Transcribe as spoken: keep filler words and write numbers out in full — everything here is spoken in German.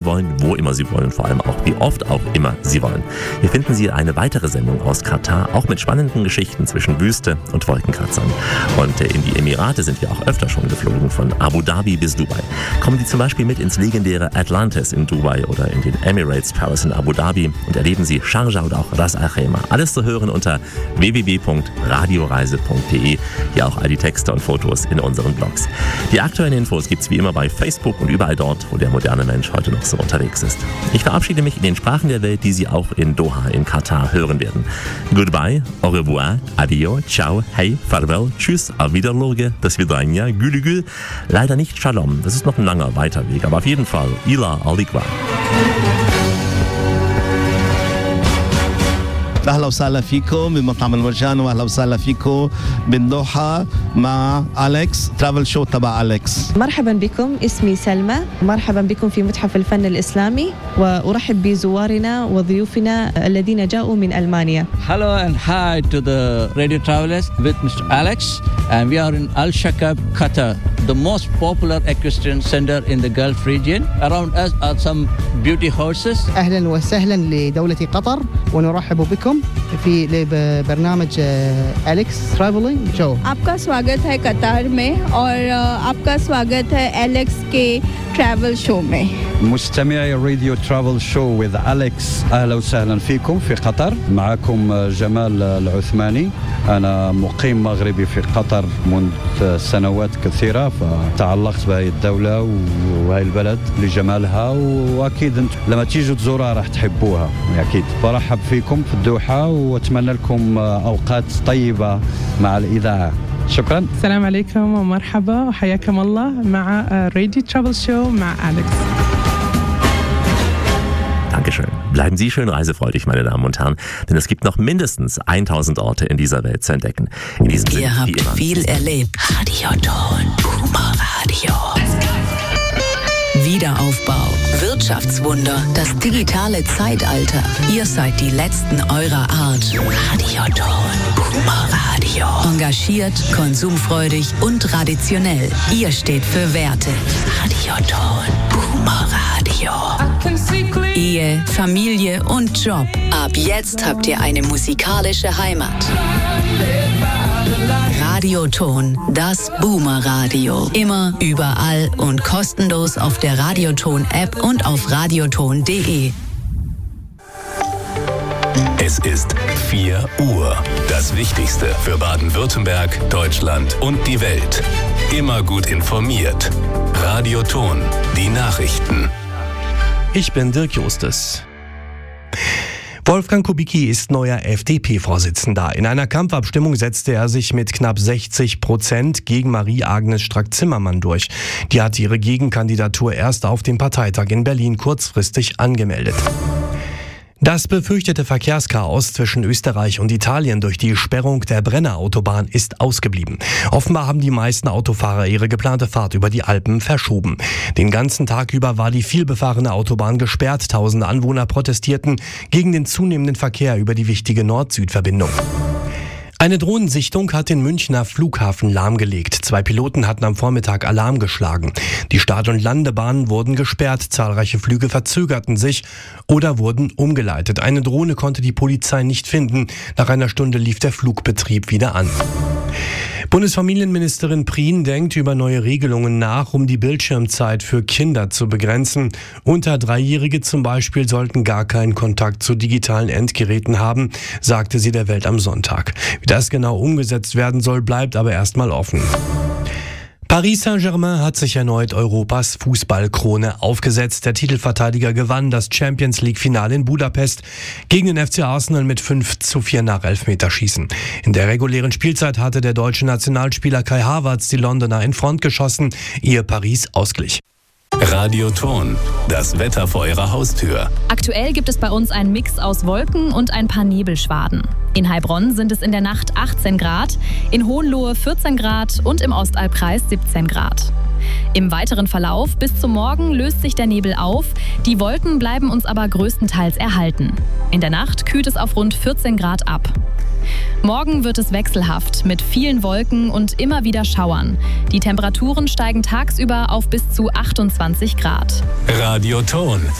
wollen, wo immer Sie wollen, vor allem auch wie oft auch immer Sie wollen. Hier finden Sie eine weitere Sendung aus Katar, auch mit spannenden Geschichten zwischen Wüste und Wolkenkratzern. Und in die Emirate sind wir auch öfter schon geflogen, von Abu Dhabi bis Dubai. Kommen Sie zum Beispiel mit ins legendäre Atlantis in Dubai oder in den Emirates Palace in Abu Dhabi und erleben Sie Sharjah oder auch Ras Al Khaimah. Alles zu hören unter w w w punkt radioreise punkt d e. Hier auch all die Texte und Fotos in unseren Blogs. Die aktuellen Infos gibt's wie immer bei Facebook und überall dort, wo der moderne Mensch heute noch so unterwegs ist. Ich verabschiede mich in den Sprachen der Welt, die Sie auch in Doha in Katar hören werden. Goodbye, au revoir, adio, ciao, hey, farewell, tschüss, auf Wiederloge, das Vidania, gülü gül. Leider nicht Shalom, das ist noch ein langer weiter Weg, aber auf jeden Fall Ila Alikwa. أهلا وسهلا فيكم بمطعم المرجان وأهلا وسهلا فيكم بالدوحة مع أليكس ترافل شو تبع أليكس. مرحبا بكم، اسمي سلمى، مرحبا بكم في متحف الفن الإسلامي وأرحب بزوارنا وضيوفنا الذين جاءوا من ألمانيا. Hello and hi to the radio travelers with Mister Alex, and we are in Al Shakab, Qatar, the most popular equestrian center in the Gulf region. Around us are some beauty horses. أهلا وسهلا لدولة قطر ونرحب بكم في برنامج Alex travelling show. आपका स्वागत है कतार में और आपका स्वागत है एलेक्स के ट्रैवल शो में। مستمعي راديو ترافل شو with أليكس، أهلا وسهلا فيكم في قطر. معكم جمال العثماني، أنا مقيم مغربي في قطر منذ سنوات كثيرة، فتعلقت بهذه الدولة وهذه البلد لجمالها، وأكيد أنتم لما تيجوا تزورها راح تحبوها أكيد. برحب فيكم في الدوحة وأتمنى لكم أوقات طيبة مع الإذاعة. شكرا. السلام عليكم ومرحبا وحياكم الله مع راديو ترافل شو مع أليكس. Dankeschön. Bleiben Sie schön reisefreudig, meine Damen und Herren, denn es gibt noch mindestens tausend Orte in dieser Welt zu entdecken. In diesem Sinne, Ihr habt wie immer. viel erlebt. Radioton, Boomer Radio. Wiederaufbau, Wirtschaftswunder, das digitale Zeitalter. Ihr seid die Letzten eurer Art. Radioton, Boomer Radio. Engagiert, konsumfreudig und traditionell. Ihr steht für Werte. Radioton, Boomer Radio. Ehe, Familie und Job. Ab jetzt habt ihr eine musikalische Heimat. Radioton, das Boomer-Radio. Immer, überall und kostenlos auf der Radioton-App und auf radioton punkt d e. Es ist vier Uhr. Das Wichtigste für Baden-Württemberg, Deutschland und die Welt. Immer gut informiert. Radioton, die Nachrichten. Ich bin Dirk Justus. Wolfgang Kubicki ist neuer F D P-Vorsitzender. In einer Kampfabstimmung setzte er sich mit knapp sechzig Prozent gegen Marie-Agnes Strack-Zimmermann durch. Die hatte ihre Gegenkandidatur erst auf dem Parteitag in Berlin kurzfristig angemeldet. Das befürchtete Verkehrschaos zwischen Österreich und Italien durch die Sperrung der Brenner-Autobahn ist ausgeblieben. Offenbar haben die meisten Autofahrer ihre geplante Fahrt über die Alpen verschoben. Den ganzen Tag über war die vielbefahrene Autobahn gesperrt. Tausende Anwohner protestierten gegen den zunehmenden Verkehr über die wichtige Nord-Süd-Verbindung. Eine Drohnensichtung hat den Münchner Flughafen lahmgelegt. Zwei Piloten hatten am Vormittag Alarm geschlagen. Die Start- und Landebahnen wurden gesperrt, zahlreiche Flüge verzögerten sich oder wurden umgeleitet. Eine Drohne konnte die Polizei nicht finden. Nach einer Stunde lief der Flugbetrieb wieder an. Bundesfamilienministerin Prien denkt über neue Regelungen nach, um die Bildschirmzeit für Kinder zu begrenzen. Unter Dreijährige zum Beispiel sollten gar keinen Kontakt zu digitalen Endgeräten haben, sagte sie der Welt am Sonntag. Wie das genau umgesetzt werden soll, bleibt aber erstmal offen. Paris Saint-Germain hat sich erneut Europas Fußballkrone aufgesetzt. Der Titelverteidiger gewann das Champions-League-Finale in Budapest gegen den F C Arsenal mit fünf zu vier nach Elfmeterschießen. In der regulären Spielzeit hatte der deutsche Nationalspieler Kai Havertz die Londoner in Front geschossen, ehe Paris ausglich. Radioton, das Wetter vor Ihrer Haustür. Aktuell gibt es bei uns einen Mix aus Wolken und ein paar Nebelschwaden. In Heilbronn sind es in der Nacht achtzehn Grad, in Hohenlohe vierzehn Grad und im Ostalbkreis siebzehn Grad. Im weiteren Verlauf bis zum Morgen löst sich der Nebel auf, die Wolken bleiben uns aber größtenteils erhalten. In der Nacht kühlt es auf rund vierzehn Grad ab. Morgen wird es wechselhaft mit vielen Wolken und immer wieder Schauern. Die Temperaturen steigen tagsüber auf bis zu achtundzwanzig Grad. Radioton.